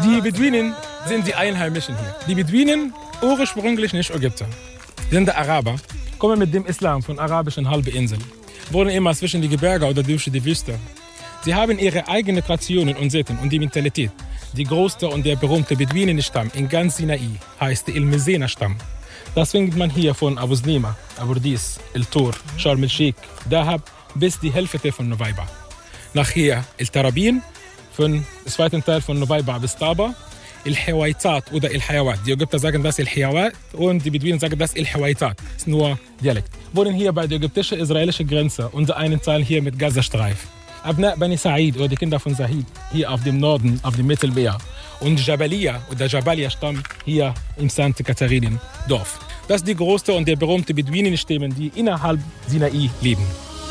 Die Beduinen sind die Einheimischen hier. Die Beduinen, ursprünglich nicht Ägypter, sind die Araber, kommen mit dem Islam von arabischen Halbinsel, wohnen immer zwischen die Gebirge oder durch die Wüste. Sie haben ihre eigenen Traditionen und Sitten und die Mentalität. Die größte und der berühmte Beduinenstamm in ganz Sinai heißt der El-Mezena-Stamm. Das findet man hier von Abu Slima, Aburdis, El-Tur, Sharm el-Sheikh, Dahab bis die Hälfte von Nuweiba. Nachher El-Tarabin, von zweiten Teil von Nuweiba bis Taba, El-Hiwaitat oder El-Hayawat. Die Ägypter sagen das El-Hayawat und die Beduinen sagen das El-Hiwaitat. Das ist nur Dialekt. Wohnen hier bei der ägyptisch-israelischen Grenze und einen Teil hier mit Gazastreif. Abna Bani Sa'id oder die Kinder von Sa'id hier auf dem Norden, auf dem Mittelmeer. Und Jabalia oder Jabalia-Stamm hier im St. Katharinen-Dorf. Das ist die größte und der berühmte Beduinenstämme, die innerhalb Sinai leben.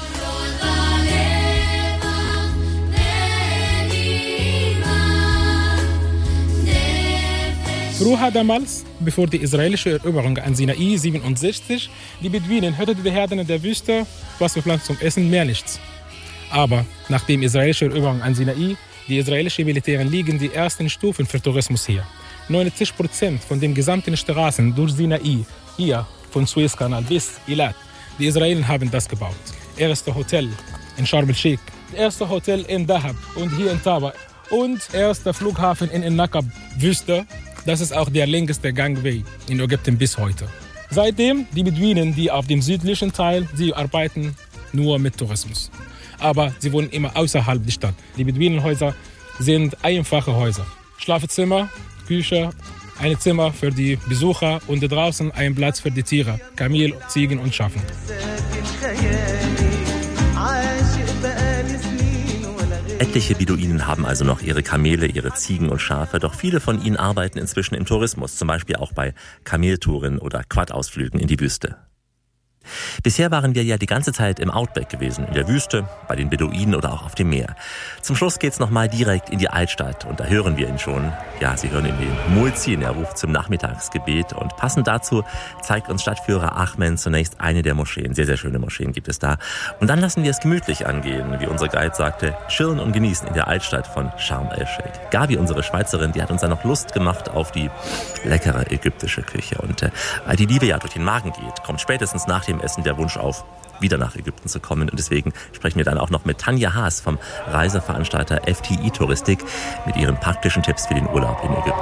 Früher damals, bevor die israelische Eroberung an Sinai 67, die Beduinen hörten die Herden in der Wüste, was bepflanzt zum Essen, mehr nichts. Aber nach der israelischen Eroberung an Sinai, die israelischen Militären liegen die ersten Stufen für Tourismus hier. 90% von den gesamten Straßen durch Sinai, hier von Suezkanal bis Eilat, die Israelis haben das gebaut. Erste Hotel in Sharm el-Sheikh, erste Hotel in Dahab und hier in Taba und erster Flughafen in Nakab-Wüste. Das ist auch der längste Gangway in Ägypten bis heute. Seitdem, die Beduinen, die auf dem südlichen Teil, sie arbeiten nur mit Tourismus. Aber sie wohnen immer außerhalb der Stadt. Die Beduinenhäuser sind einfache Häuser. Schlafzimmer, Küche, ein Zimmer für die Besucher und draußen ein Platz für die Tiere, Kamel, Ziegen und Schafen. Etliche Beduinen haben also noch ihre Kamele, ihre Ziegen und Schafe, doch viele von ihnen arbeiten inzwischen im Tourismus, zum Beispiel auch bei Kameltouren oder Quad-Ausflügen in die Wüste. Bisher waren wir ja die ganze Zeit im Outback gewesen, in der Wüste, bei den Beduinen oder auch auf dem Meer. Zum Schluss geht's nochmal direkt in die Altstadt und da hören wir ihn schon. Ja, Sie hören ihn, den Muezzin, er ruft zum Nachmittagsgebet und passend dazu zeigt uns Stadtführer Ahmed zunächst eine der Moscheen. Sehr, sehr schöne Moscheen gibt es da. Und dann lassen wir es gemütlich angehen, wie unser Guide sagte, chillen und genießen in der Altstadt von Sharm el-Sheikh. Gabi, unsere Schweizerin, die hat uns dann noch Lust gemacht auf die leckere ägyptische Küche. Und weil die Liebe ja durch den Magen geht, kommt spätestens nach dem Essen der Wunsch auf, wieder nach Ägypten zu kommen. Und deswegen sprechen wir dann auch noch mit Tanja Haas vom Reiseveranstalter FTI Touristik mit ihren praktischen Tipps für den Urlaub in Ägypten.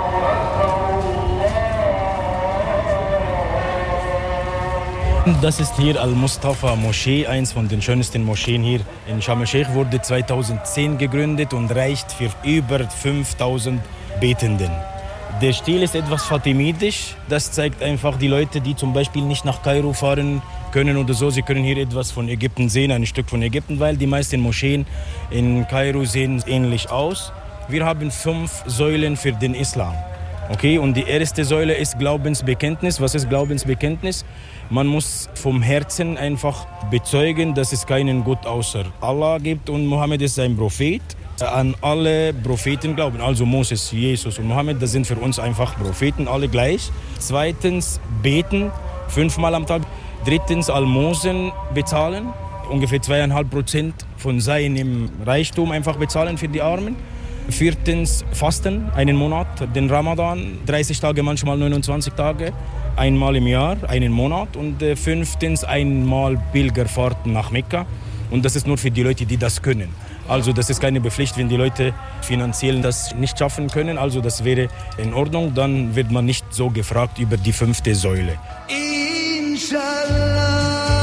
Das ist hier Al-Mustafa Moschee, eins von den schönsten Moscheen hier in Sharm el-Sheikh, wurde 2010 gegründet und reicht für über 5000 Betenden. Der Stil ist etwas fatimidisch. Das zeigt einfach die Leute, die zum Beispiel nicht nach Kairo fahren können oder so. Sie können hier etwas von Ägypten sehen, ein Stück von Ägypten, weil die meisten Moscheen in Kairo sehen ähnlich aus. Wir haben 5 Säulen für den Islam. Okay, und die erste Säule ist Glaubensbekenntnis. Was ist Glaubensbekenntnis? Man muss vom Herzen einfach bezeugen, dass es keinen Gott außer Allah gibt und Mohammed ist sein Prophet. An alle Propheten glauben, also Moses, Jesus und Mohammed, das sind für uns einfach Propheten, alle gleich. Zweitens, beten 5-mal am Tag. Drittens, Almosen bezahlen, ungefähr 2,5% von seinem Reichtum einfach bezahlen für die Armen. Viertens, fasten, einen Monat, den Ramadan, 30 Tage, manchmal 29 Tage, einmal im Jahr, einen Monat. Und 5. einmal Pilgerfahrten nach Mekka. Und das ist nur für die Leute, die das können. Also das ist keine Pflicht, wenn die Leute finanziell das nicht schaffen können. Also das wäre in Ordnung, dann wird man nicht so gefragt über die 5. Säule. Inshallah,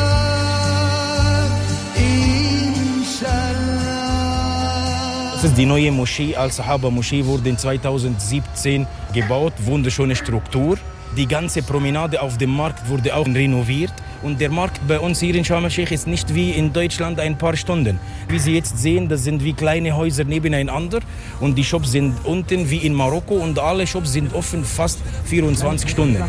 Inshallah. Das ist die neue Moschee, Al-Sahaba-Moschee, wurde in 2017 gebaut, wunderschöne Struktur. Die ganze Promenade auf dem Markt wurde auch renoviert. Und der Markt bei uns hier in Sharm el-Sheikh ist nicht wie in Deutschland ein paar Stunden. Wie Sie jetzt sehen, das sind wie kleine Häuser nebeneinander. Und die Shops sind unten wie in Marokko. Und alle Shops sind offen fast 24 Stunden.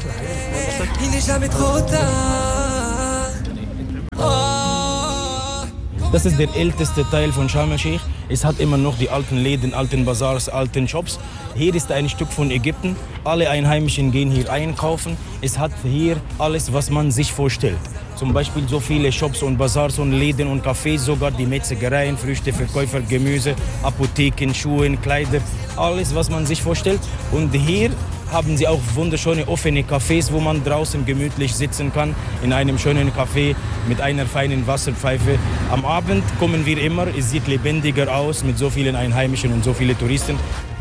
Das ist der älteste Teil von Sharm el-Sheikh. Es hat immer noch die alten Läden, alten Bazars, alten Shops. Hier ist ein Stück von Ägypten. Alle Einheimischen gehen hier einkaufen. Es hat hier alles, was man sich vorstellt. Zum Beispiel so viele Shops und Bazars und Läden und Cafés, sogar die Metzgereien, Früchteverkäufer, Gemüse, Apotheken, Schuhe, Kleider, alles, was man sich vorstellt. Und hier haben sie auch wunderschöne offene Cafés, wo man draußen gemütlich sitzen kann, in einem schönen Café mit einer feinen Wasserpfeife. Am Abend kommen wir immer, es sieht lebendiger aus mit so vielen Einheimischen und so vielen Touristen.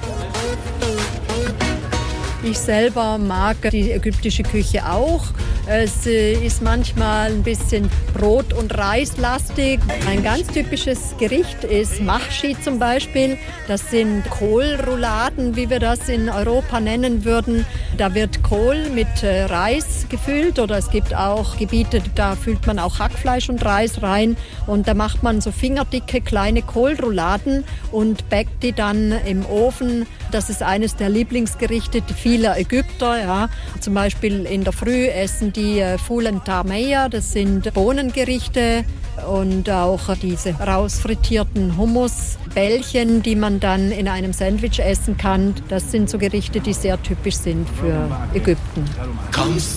Ich selber mag die ägyptische Küche auch. Es ist manchmal ein bisschen Brot- und Reislastig. Ein ganz typisches Gericht ist Mahshi zum Beispiel. Das sind Kohlrouladen, wie wir das in Europa nennen würden. Da wird Kohl mit Reis gefüllt oder es gibt auch Gebiete, da füllt man auch Hackfleisch und Reis rein. Und da macht man so fingerdicke kleine Kohlrouladen und backt die dann im Ofen. Das ist eines der Lieblingsgerichte vieler Ägypter. Ja. Zum Beispiel in der Früh essen die Foulen Tarmeya, das sind Bohnengerichte und auch diese rausfrittierten Hummusbällchen, die man dann in einem Sandwich essen kann. Das sind so Gerichte, die sehr typisch sind für Ägypten. Comes